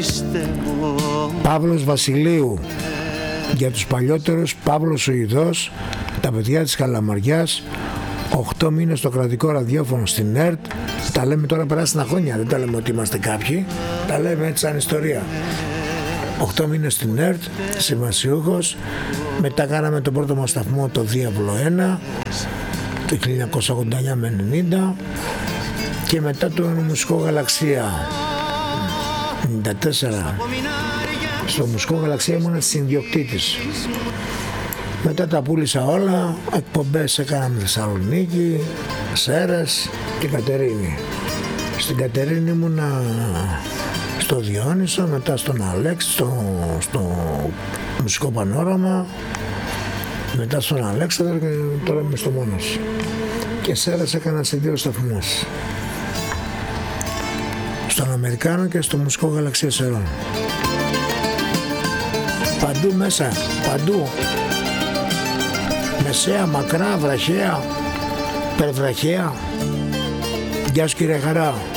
Παύλος Βασιλείου, για τους παλιότερους Παύλος ο Ιδός, τα παιδιά της Καλαμαριάς, 8 μήνες στο κρατικό ραδιόφωνο στην ΕΡΤ. Τα λέμε τώρα, περάσινα χρόνια, δεν τα λέμε ότι είμαστε κάποιοι, τα λέμε έτσι σαν ιστορία. 8 μήνες στην ΕΡΤ, συμβασιούχος. Μετά κάναμε τον πρώτο μας σταθμό, το Διάβλο 1, το 1989 με 90, και μετά το Μουσικό Γαλαξία 94. Στο Μουσικό Γαλαξία ήμουν συνδιοκτήτης. Μετά τα πούλησα όλα, εκπομπές έκαναμε Θεσσαλονίκη, Σέρες και Κατερίνη. Στην Κατερίνη ήμουνα στο Διόνυσο, μετά στον Αλέξη, στο Μουσικό Πανόραμα, μετά στον Αλέξανδρο και τώρα είμαι στο Μόνος. Και Σέρες έκανα σε 2 σταθμούς. Στον Αμερικάνο και στο Μουσικό Γαλαξία Σερών. Παντού μέσα, παντού. Μεσαία, μακρά, βραχαία, περβραχαία. Γεια σου κύριε Χαρά.